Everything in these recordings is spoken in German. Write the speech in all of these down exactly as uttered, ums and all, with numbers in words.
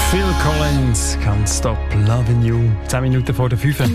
Phil Collins, Can't Stop Loving You. zehn Minuten vor der fünf.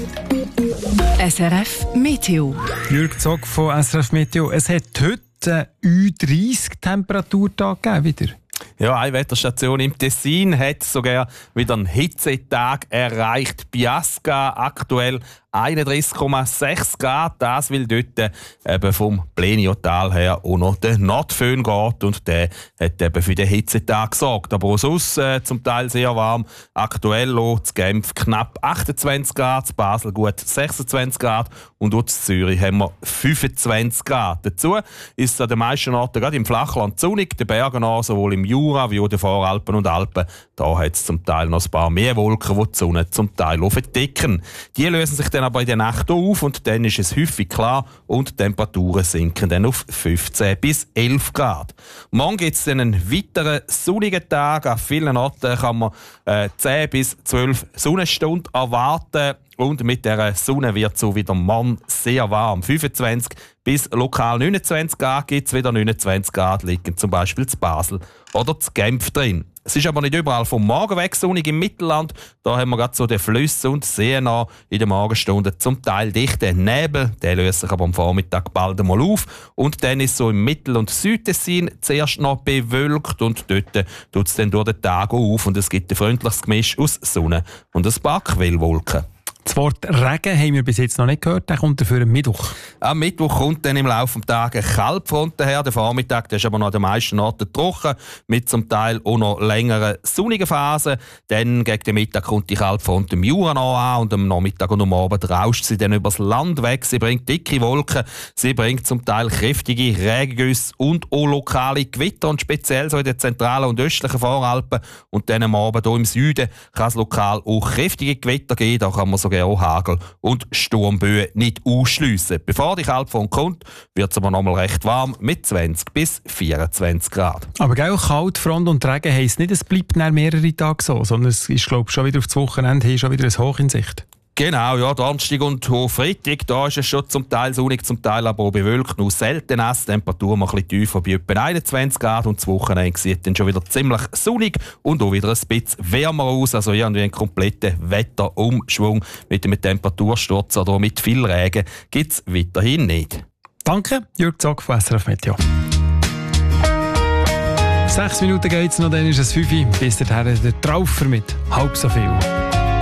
S R F Meteo. Jürg Zog von S R F Meteo. Es hat heute Ü dreißig Temperaturtag gegeben wieder. Ja, eine Wetterstation im Tessin hat sogar wieder einen Hitzetag erreicht. Biasca aktuell einunddreißig Komma sechs Grad. Das will dort eben vom Pleniotal her auch noch der Nordföhn geht. Und der hat eben für den Hitzetag gesorgt. Aber auch sonst äh, zum Teil sehr warm. Aktuell auch zu Genf knapp achtundzwanzig Grad, zu Basel gut sechsundzwanzig Grad und auch zu Zürich haben wir fünfundzwanzig Grad. Dazu ist es an den meisten Orten, gerade im Flachland, sonnig, den Bergen an, sowohl im Jura wie auch den Voralpen und Alpen. Da hat es zum Teil noch ein paar mehr Wolken, die die Sonne zum Teil verdecken. Die lösen sich dann aber in der Nacht auf und dann ist es häufig klar und die Temperaturen sinken dann auf fünfzehn bis elf Grad. Morgen gibt es dann einen weiteren sonnigen Tag. An vielen Orten kann man äh, zehn bis zwölf Sonnenstunden erwarten. Und mit der Sonne wird es wieder morgen sehr warm. fünfundzwanzig bis lokal neunundzwanzig Grad gibt es wieder. neunundzwanzig Grad liegen zum Beispiel zu Basel oder zu Genf drin. Es ist aber nicht überall vom Morgen weg sonnig im Mittelland. Da haben wir gerade so den Flüsse und Seen an in den Morgenstunden. Zum Teil dichten Nebel, der löst sich aber am Vormittag bald einmal auf. Und dann ist so im Mittel- und Südtessin zuerst noch bewölkt und dort tut es dann durch den Tag auf und es gibt ein freundliches Gemisch aus Sonne und ein paar Quellwolken. Das Wort Regen haben wir bis jetzt noch nicht gehört, der kommt dafür am Mittwoch. Am Mittwoch kommt dann im Laufe des Tages eine Kaltfront her. Der Vormittag der ist aber noch an den meisten Orten trocken, mit zum Teil auch noch längeren sonnigen Phasen. Dann gegen den Mittag kommt die Kaltfront im Jura noch an und am Nachmittag und am Abend rauscht sie dann übers Land weg. Sie bringt dicke Wolken, sie bringt zum Teil kräftige Regengüsse und auch lokale Gewitter und speziell so in den zentralen und östlichen Voralpen. Und dann am Abend hier im Süden kann es lokal auch kräftige Gewitter geben. Da kann man sogar auch Hagel und Sturmböen nicht ausschliessen. Bevor die Kaltfront kommt, wird es aber noch mal recht warm mit zwanzig bis vierundzwanzig Grad. Aber gell, Kaltfront und Regen heisst nicht, es bleibt nach mehrere Tage so, sondern es ist, glaube ich, schon wieder auf das Wochenende hin, schon wieder ein Hoch in Sicht. Genau, ja, Donnerstag und Freitag, da ist es schon zum Teil sonnig, zum Teil aber auch bewölkt, nur selten nass, Temperatur mal ein bisschen tiefer bei etwa einundzwanzig Grad und das Wochenende sieht dann schon wieder ziemlich sonnig und auch wieder ein bisschen wärmer aus, also irgendwie einen kompletten Wetterumschwung mit einem Temperatursturz oder mit viel Regen gibt es weiterhin nicht. Danke, Jürg Zog von S R F Meteo. Sechs Minuten geht es noch, dann ist es fünf. Bis dahin der Traufer mit halb so viel.